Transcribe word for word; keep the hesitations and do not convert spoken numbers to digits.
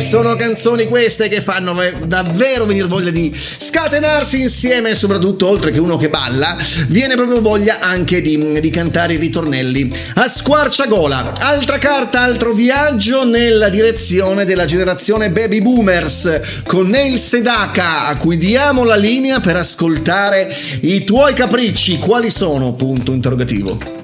sono canzoni queste che fanno davvero venire voglia di scatenarsi insieme, e soprattutto, oltre che uno che balla, viene proprio voglia anche di, di cantare i ritornelli a squarciagola. Altra carta, altro viaggio nella direzione della generazione baby boomers, con Neil Sedaka, a cui diamo la linea per ascoltare i tuoi capricci. Quali sono? Punto interrogativo.